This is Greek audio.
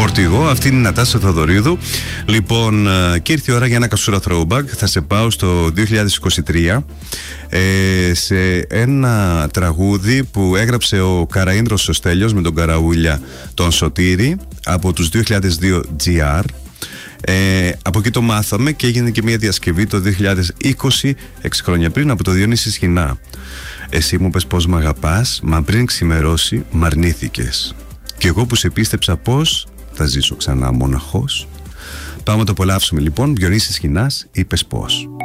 φορτηγό. Αυτή είναι η Νατάσα Θοδωρίδου. Λοιπόν, και ήρθε η ώρα για ένα καψούρα throwback. Θα σε πάω στο 2023 σε ένα τραγούδι που έγραψε ο Καραΐνδρος ο Στέλιος με τον Καραούλια τον Σωτήρη από τους 2002 GR. Από εκεί το μάθαμε και έγινε και μια διασκευή το 2020, 6 χρόνια πριν, από το Διονύση Σχοινά. Εσύ μου πες πως μ' αγαπάς, μα πριν ξημερώσει μ' αρνήθηκες. Κι εγώ που σε πίστεψα πως θα ζήσω ξανά μοναχός. Πάμε να το απολαύσουμε λοιπόν. Διονύσης Σχοινάς, είπες πως.